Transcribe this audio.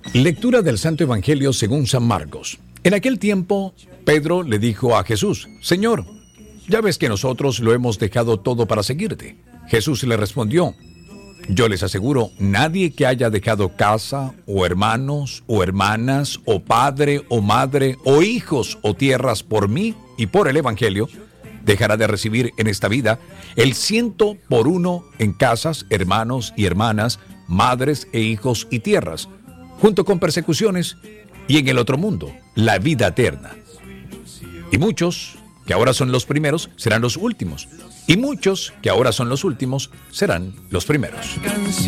Lectura del Santo Evangelio según San Marcos. En aquel tiempo, Pedro le dijo a Jesús: Señor, ya ves que nosotros lo hemos dejado todo para seguirte. Jesús le respondió: yo les aseguro, nadie que haya dejado casa, o hermanos, o hermanas, o padre, o madre, o hijos, o tierras por mí y por el Evangelio, dejará de recibir en esta vida el 100 por 1 en casas, hermanos y hermanas, madres e hijos y tierras, junto con persecuciones, y en el otro mundo, la vida eterna. Y muchos que ahora son los primeros serán los últimos, y muchos que ahora son los últimos serán los primeros.